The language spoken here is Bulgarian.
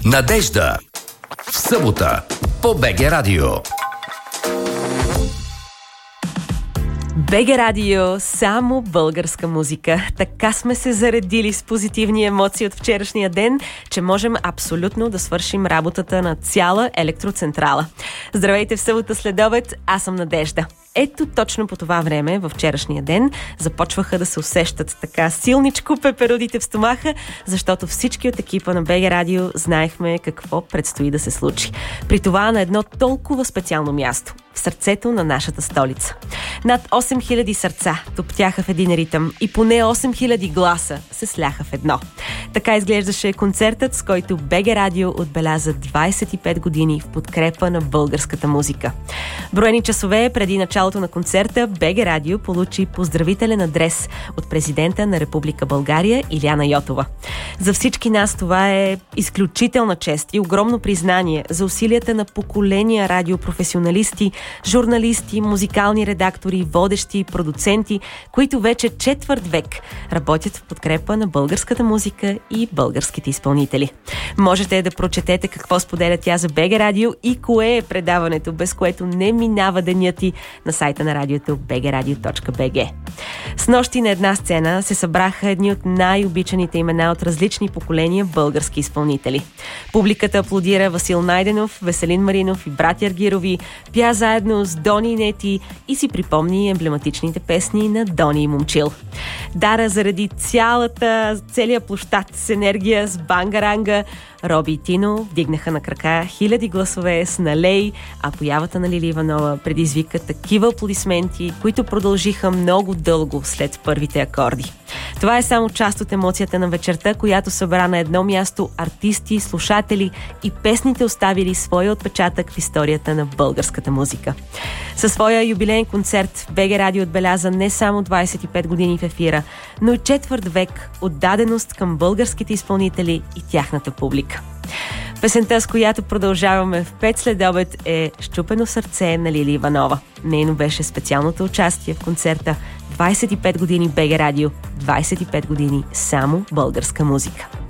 Надежда. В събота по БГ Радио. БГ Радио, само българска музика. Така сме се заредили с позитивни емоции от вчерашния ден, че можем абсолютно да свършим работата на цяла електроцентрала. Здравейте в събота следобед, аз съм Надежда. Ето точно по това време, във вчерашния ден, започваха да се усещат така силничко пеперудите в стомаха, защото всички от екипа на БГ Радио знаехме какво предстои да се случи. При това на едно толкова специално място – в сърцето на нашата столица. Над 8000 сърца топтяха в един ритъм и поне 8000 гласа се сляха в едно. Така изглеждаше концертът, с който БГ Радио отбеляза 25 години в подкрепа на българската музика. Броени часове преди началото на концерта, БГ Радио получи поздравителен адрес от президента на Република България Илияна Йотова. За всички нас това е изключителна чест и огромно признание за усилията на поколения радиопрофесионалисти, журналисти, музикални редактори, водещи, продуценти, които вече четвърт век работят в подкрепа на българската музика и българските изпълнители. Можете да прочетете какво споделя тя за БГ Радио и кое е предаването, без което не минава денят ти на сайта на радиото bgradio.bg. Снощи на една сцена се събраха едни от най-обичаните имена от различни поколения български изпълнители. Публиката аплодира Васил Найденов, Веселин Маринов и братя Аргирови, пя заедно с Дони и Нети и си припомни емблематичните песни на Дони и Момчил. Дара заради целия площад с енергия, с бангаранга. Роби и Тино вдигнаха на крака хиляди гласове с налей, а появата на Лили Иванова предизвика такива аплодисменти, които продължиха много дълго след първите акорди. Това е само част от емоцията на вечерта, която събра на едно място артисти, слушатели и песните оставили своя отпечатък в историята на българската музика. Със своя юбилеен концерт БГ Радио отбеляза не само 25 години в ефира, но и четвърт век отдаденост към българските изпълнители и тяхната публика. Песента, с която продължаваме в 5 следобед, е "Счупено сърце" на Лили Иванова. Нейно беше специалното участие в концерта 25 години БГ Радио, 25 години само българска музика.